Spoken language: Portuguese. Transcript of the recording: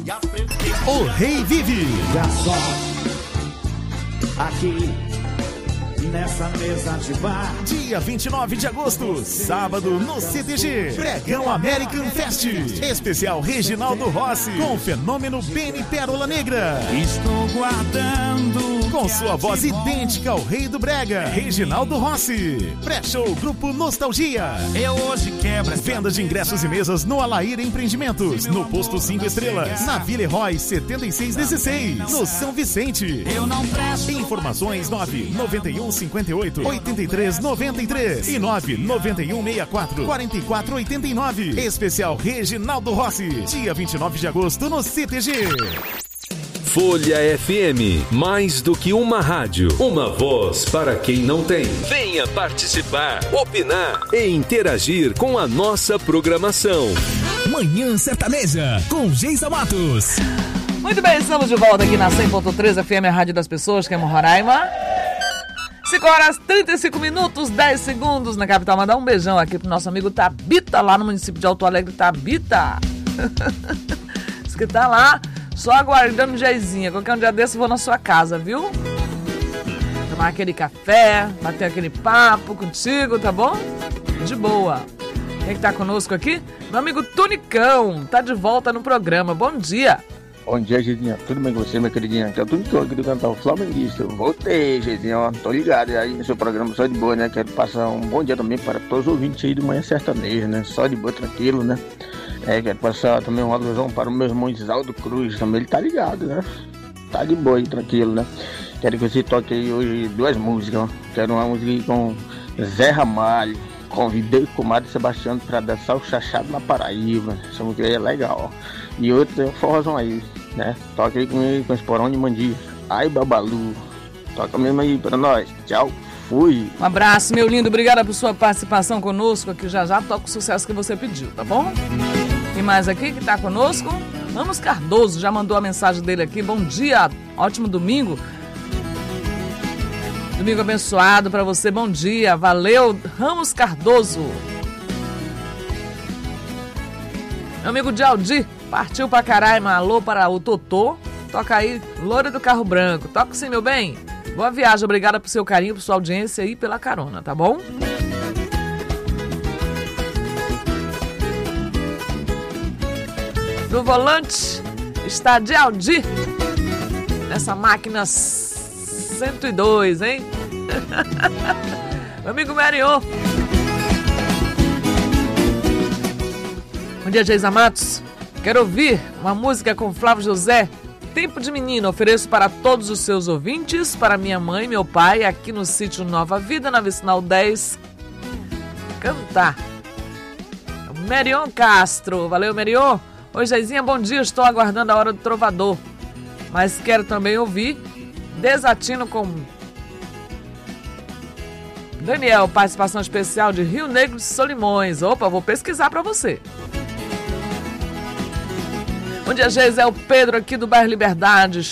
O Rei Vive. Aqui nessa mesa de bar. Dia 29 de agosto, sábado, no CTG. Pregão American Fest. Especial Reginaldo Rossi, com o fenômeno Benny Pérola Negra. Estou guardando. Com sua voz idêntica ao Rei do Brega, Reginaldo Rossi. Pré-show Grupo Nostalgia. Eu hoje quebro. Venda de ingressos e mesas no Alair Empreendimentos, no Posto 5 Estrelas, na Vila Herói 7616, no São Vicente. Eu não presto. Informações 991 58 83 93 e 991 64 44 89. Especial Reginaldo Rossi, dia 29 de agosto no CTG. Folha FM, mais do que uma rádio, uma voz para quem não tem. Venha participar, opinar e interagir com a nossa programação. Manhã Sertaneja, com Geisa Matos. Muito bem, estamos de volta aqui na 100.3 FM, a Rádio das Pessoas, que é Roraima. 5 horas 35 minutos, 10 segundos na capital. Mandar um beijão aqui pro nosso amigo Tabita, lá no município de Alto Alegre. Tabita! Diz que tá lá, só aguardando Geizinha. Qualquer um dia desse eu vou na sua casa, viu? Tomar aquele café, bater aquele papo contigo, tá bom? De boa. Quem que tá conosco aqui? Meu amigo Tunicão, tá de volta no programa. Bom dia! Bom dia, Geizinha. Tudo bem com você, minha queridinha? Aqui é o Tunicão aqui do canal Flamenguista. Eu voltei, Geizinha, ó. Tô ligado aí no seu programa, só de boa, né? Quero passar um bom dia também para todos os ouvintes aí do Manhã Sertaneja, né? Só de boa, tranquilo, né? Quero passar também um alusão para o meu irmão Isaldo Cruz, também ele tá ligado, né? Tá de boa aí, tranquilo, né? Quero que você toque aí hoje 2 músicas, ó. Quero uma música aí com Zé Ramalho. Convidei o comadre Sebastião para dançar o chachado na Paraíba. Essa música aí é legal, ó. E outra é o forrozão aí, né? Toca aí com esse porão de mandia. Ai, Babalu. Toca mesmo aí pra nós. Tchau. Fui. Um abraço, meu lindo. Obrigada por sua participação conosco aqui. Já toca o sucesso que você pediu, tá bom? Tem mais aqui que tá conosco? Ramos Cardoso já mandou a mensagem dele aqui. Bom dia, ótimo domingo. Domingo abençoado pra você. Bom dia. Valeu, Ramos Cardoso. Meu amigo Dialdi partiu pra Caraima. Alô para o Totô. Toca aí, Loura do Carro Branco. Toca sim, meu bem. Boa viagem. Obrigada por seu carinho, por sua audiência e pela carona, tá bom? No volante está Dialdi. Nessa máquina 102, hein? Meu amigo Marion. Bom dia, Geisa Matos. Quero ouvir uma música com Flávio José, Tempo de Menino. Ofereço para todos os seus ouvintes, para minha mãe e meu pai, aqui no sítio Nova Vida, na Vicinal 10. Cantar. Marion Castro. Valeu, Marion. Oi, Geizinha, bom dia. Estou aguardando a hora do trovador. Mas quero também ouvir Desatino com Daniel, participação especial de Rio Negro de Solimões. Opa, vou pesquisar para você. Bom dia, Geis, é o Pedro aqui do bairro Liberdade.